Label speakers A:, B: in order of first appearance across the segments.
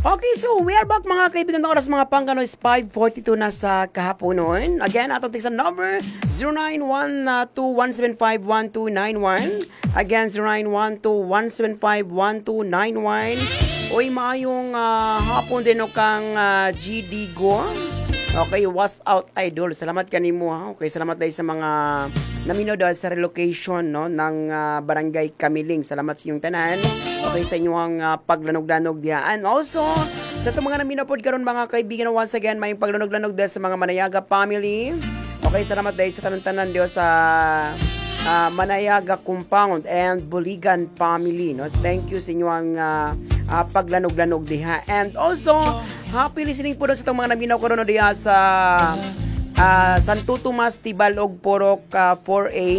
A: Okay, so we are back mga kaibigan ng oras mga panggano is 5:42 na sa kahaponon. Again, atong tingnan number 0912-175-1291. Again, 0912-175-1291. Uy, maayong hapon din o kang GD Go. Okay, was out idol. Salamat kanimo ha. Okay, salamat dahil sa mga namino dahil sa relocation no ng Barangay Kamiling. Salamat sa inyong tanan. Okay, sa inyong paglanog-lanog diha. And also sa itong mga namino pod karon mga kaibigan, once again may paglanog-lanog dahil sa mga Manayaga family. Okay, salamat dahil sa tanan-tanan diyo sa Manayaga Compound and Buligan family no. Thank you sa inyong paglanog-lanog diha. And also happy listening po doon sa itong mga naminaw ko ron diha sa Santo Tomas, Tibalog, Porok 4A.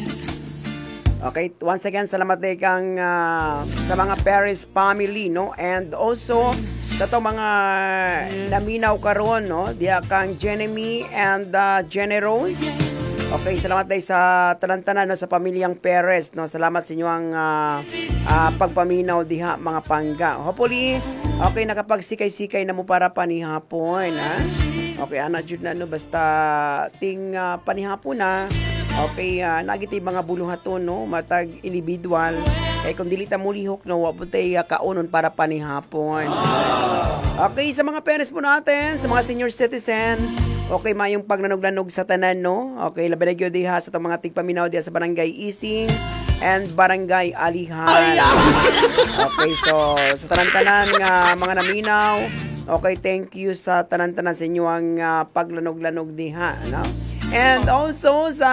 A: Okay, once again, salamat din kang sa mga Paris family, no? And also, sa itong mga naminaw karon no? Diha kang Jeremy and Jenny Rose. Okay, salamat din sa tanan-tanan no, sa pamilyang Perez, no. Salamat sa inyong pagpaminaw diha mga pangga. Hopefully, okay nakapagsikay-sikay na mo para panihapon, ha. Okay, ana jud na no basta ting panihapon na. Okay, nagiti mga buluhaton no, matag individual. Eh kung dili ta mo lihok no, wa putay kaunon para panihapon. Okay, sa mga parents po natin, sa mga senior citizen, okay, mayong pagnanog-lanog sa tanan, no? Okay, labi na gyud diha sa itong mga tigpaminaw diha sa Barangay Ising and Barangay Alihan. Okay, so sa tanan-tanan nga mga naminaw, okay, thank you sa tanan-tanan sa inyong paglanog-lanog diha, no? And also sa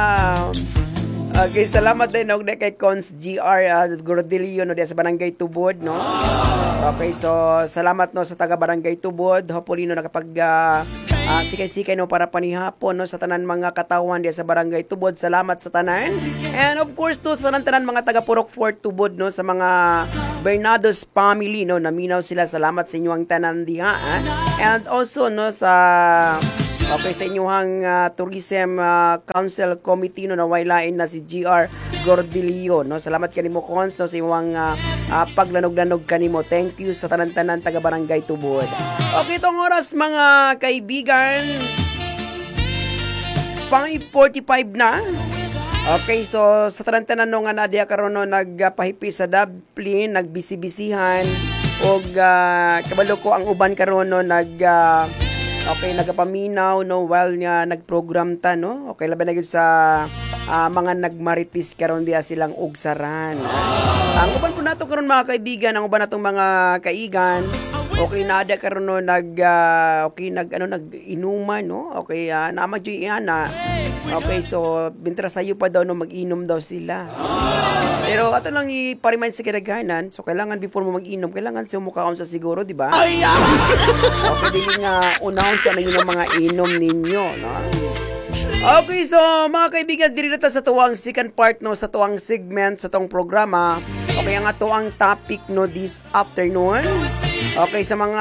A: okay, salamat din og kay Cons GR Gordilio no diha sa Barangay Tubod, no? Okay, so salamat no sa taga Barangay Tubod. Hopefully no nakapag sikay-sikay no para panihapon no sa tanan mga katawan diya sa Barangay Tubod. Salamat sa tanan. And of course to sa tanan mga taga Purok Fort Tubod no sa mga Bernados family no, naminaw sila. Salamat sa inyong tanan diha. And also no sa okay sa inyong tourism council committee no nawaylain na si GR Gordilio no. Salamat kanimo Cons no sa inyong paglanog-lanog kanimo. Thank you sa tanan-tanan taga Barangay Tubod. Okay, itong oras mga kaibigan, 5:45 na. Okay, so sa tanan-tanan no nga nadia karon no nagpahipi sa Dublin, nagbisi-bisihan og kabalo ko ang uban karon no okay, nagapaminaw no while nga nagprogram ta no. Okay, laban na gyud sa mga nagmaritis karon diha silang ugsaran. Ang uban po nato karon mga kaibigan, ang uban natong mga kaigan, okay naada karon no okay nag-inuman no. Okay, naama jud iana. Okay, so bintra sayo pa daw no mag-inom daw sila. Pero ato lang i-remind sa kinagahanan, so kailangan before mo mag-inom, kailangan sa mukaon sa siguro, di ba? Okay, dili nga unahon sa inyong mga inom ninyo, no? Okay, so mga kaibigan, diri na ta sa tuwang second part no, sa tuwang segment sa tuwang programa. Okay, ang tuwang topic no this afternoon. Okay, sa mga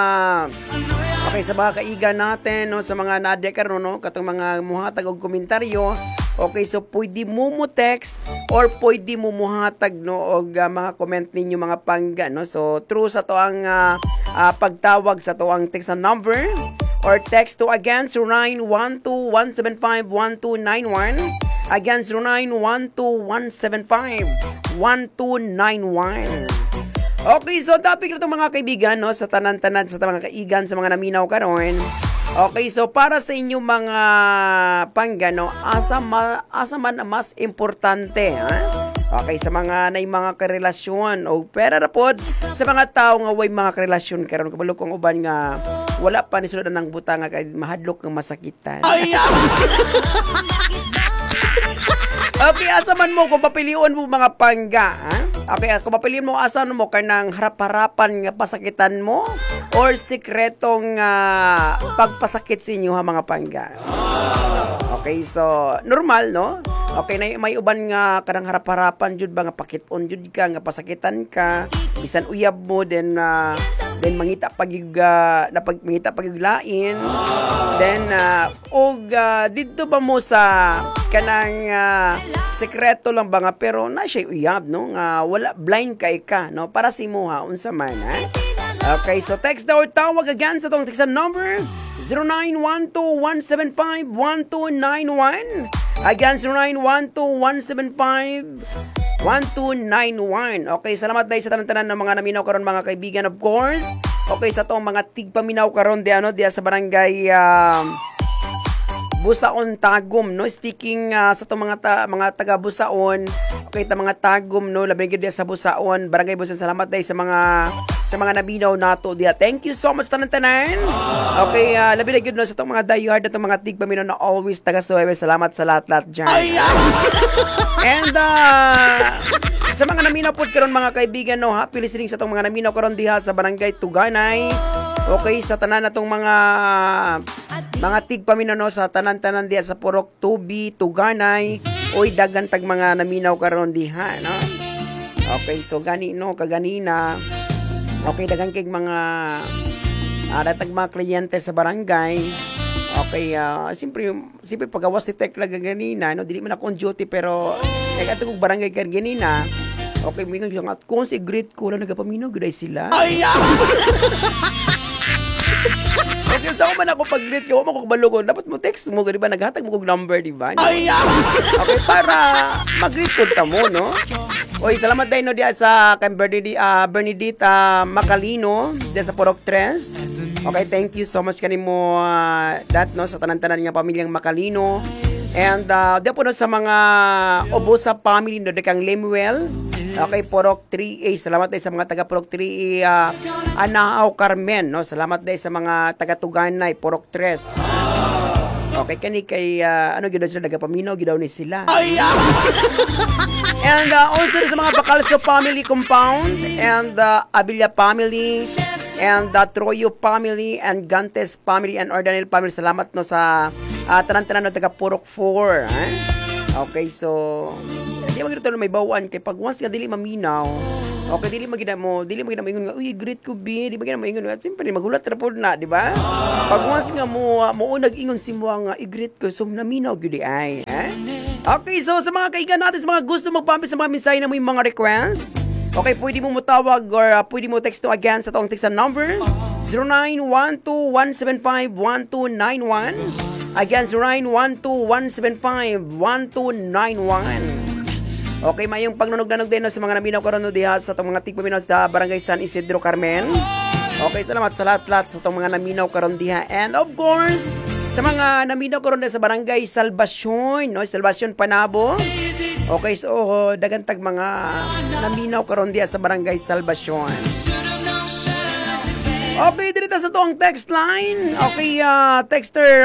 A: kaigan natin no, sa mga nadia karon no, katong mga muhatag og komentaryo. Okay, so pwede mo text or pwede mo muhatag no og mga comment ninyo mga pangga no. So through sa to ang pagtawag sa to ang text number or text to again 0912-175-1291. Again 0912-175-1291. Okay, so topic na to mga kaibigan no sa tanan-tanan sa mga kaigan sa mga naminaw karon. Okay, so para sa inyong mga panggano, asa man mas importante, ha? Okay, sa mga nay mga karelasyon o pera ra pod sa mga tao nga way mga karelasyon karon kabalo kong uban nga wala pa ni sulod ng butang nga kay mahadlok ng masakitan. Okay, asa man mo kung papilion mo mga pangga, ha? Okay, kung papiliin mo asan mo kanang harap-harapan nga pasakitan mo or sikretong pagpasakit sa inyo ha mga pangga. Okay, so normal no? Okay, may uban nga kanang harap-harapan jud ba nga pakit-on jud ka nga pasakitan ka, bisan uyab mo then mangita mangita pagiglain. Then didto ba mo sa kanang sekreto lang ba nga pero na siya uyab no nga wala blind kay ka no para si mo ha unsa man ha. Okay, so text daw or tawag again sa itong text number 0912-175-1291. Again, 0912-175-1291. Okay, salamat dahil sa tanan-tanan ng mga naminaw karon mga kaibigan, of course. Okay, sa itong mga tigpaminaw karon diya sa barangay Busaon, Tagum, no? Speaking sa itong mga taga Busaon, okay, ta mga Tagum, no? Labi gid sa Busaon, barangay Busaon, salamat dahil sa mga nabinaw nato diya. Thank you so much tanan-tanan. Okay, labi na gid no sa itong mga diehard at mga tigpaminaw na always taga Suwebe. Salamat sa lahat-lahat dyan. And sa mga naminaw po karon mga kaibigan, no, happy listening sa itong mga naminaw karon diha sa barangay Tuganay. Okay, sa tanan natong mga tigpaminaw, no, sa tanan-tanan diha sa Purok Tubi, Tuganay, oy dagan tag mga naminaw karon diha, no. Okay, so kaganina. Okay, dagan kay mga datag mga kliyente sa barangay. Okay, siyempre pagawas ni Tekla ganina, no, dili man ako on duty pero kay atong barangay ganina. Okay, mingon yung at kung si greet ko lang nagapaminaw gud sila. Okay, sa man ako pag-greet ko, mo kabalo ko, dapat mo text mo, di ba? Naghatag mo kong number, di ba? Okay, para mag-greet ko ta mo, no? Oy, salamat dahil no diya sa kay Bernadita Macalino diya sa Purok 3. Okay, thank you so much kanimo no, sa tanan-tanan nga pamilyang Macalino. And diya po no sa mga Obosa family no kang Lemuel. Okay, Purok 3A. Salamat dahil sa mga taga Purok 3A, Anaaw Carmen, no? Salamat dahil sa mga taga Tuganay, Purok 3. Okay, kani kay gidaw sila nagapaminaw, gidaw ni sila. And also sa mga Bacalso family compound and Abilia family and Troyo family and Gantes family and Ordanel family. Salamat no sa tanan-tanan no taga Purok 4. Okay, so di magito na may bawaan kay pag once nga dili maminaw. Okay, dili magina mo ingon nga, uy, great ko bi, di magina mo ingon nga, simpre magulat ra pod na, di ba? Pag once nga mo nag-ingon si mo nga i-greet ko, so naminaw gyud ay, Okay, so sa mga kaigan natin, sa mga gusto magpamit sa mga mensahe na mo yung mga request, okay, pwede mo tawag or pwede mo text to again sa tong text number 0912-175-1291. Again, 0912-175-1291. Okay, mayong pagnunog-nanog din sa mga naminaw karon no diha sa itong mga tigpaminaw sa barangay San Isidro, Carmen. Okay, salamat sa lahat-lahat sa itong mga naminaw karon diha. And of course, sa mga naminaw karon sa barangay Salvacion, no, Salvacion Panabo. Okay, so dagantag mga naminaw karon diha sa barangay Salvacion. Okay, dito sa tuong text line. Okay, texter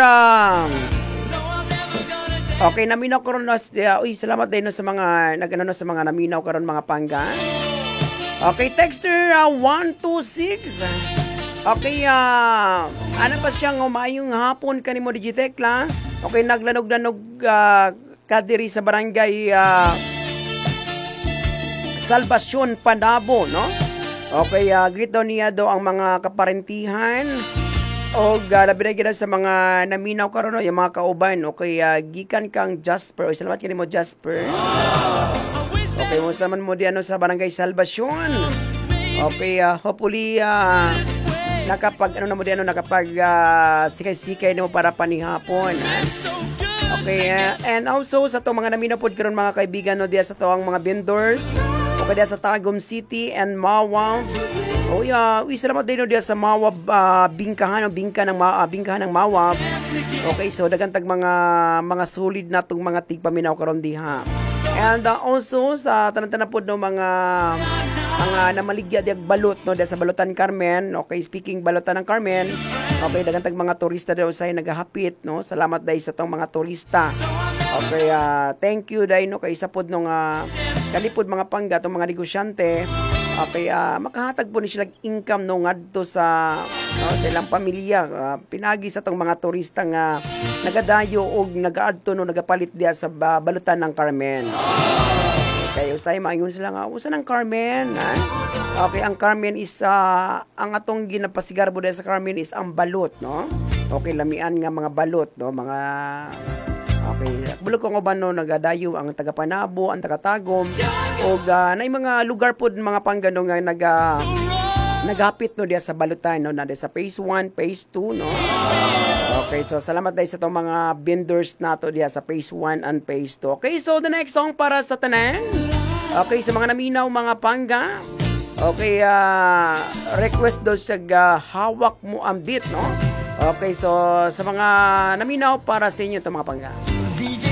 A: okay, naminaw karon uy, salamat din no sa mga sa mga naminaw karon mga pangga. Okay, texter 126. Okay, ano pa siyang umayong hapon kanimo Digitekla. Okay, naglanog-lanog kadiri sa barangay Salvacion Panabo, no? Okay, greet daw niya daw ang mga kaparentihan o labi na gina sa mga naminaw karon yung mga kauban. Okay, gikan kang Jasper. O salamat kanimo Jasper. Okay, mo naman mo diyan sa barangay Salvacion. Okay, hopefully nakapag sikay-sikay nimo para panihapon. Okay, and also sa to mga naminaw pod karon mga kaibigan no diya sa to ang mga vendors. Okay, diya sa Tagum City and Mawa. Oh yeah, salamat din diya sa Mawa bingkahan ng Mawa. Okay, so dagantag mga solid natong mga tigpaminaw karon diha. And also sa tanan-tanan pod no mga namaligya diag balot no diya sa Balutan Carmen. Okay, speaking Balutan ng Carmen. Okay, dagantag mga turista daw say nagahapit no. Salamat dahil sa tong mga turista. Okay, thank you dahil no kay isa pod no nga kanipod mga pangga tong mga negosyante. Okay, makahatag po ni sila income no ngadto sa ilang pamilya. Pinagi sa tong mga turista nga nagadayo og nagaadto no nagapalit diya sa Balutan ng Carmen. Okay, usay maingon sila nga usa ng Carmen. Okay, ang Carmen is ang atong ginapasigarbo diya sa Carmen is ang balot, no? Okay, lamian nga mga balot, no? Mga okay, bulog ko nga ba no nagadayo ang taga Panabo, ang taga Tagum o na mga lugar pod mga panggano nga nagapit no diya sa balutan no na sa phase 1, phase 2 no. Okay, so salamat dahil sa itong mga vendors nato diya sa phase 1 and phase 2. Okay, so the next song para sa tanan. Okay, sa mga naminaw mga pangga. Okay, request daw sa hawak mo ang beat no. Okay, so sa mga naminaw para sa inyo itong mga pangga.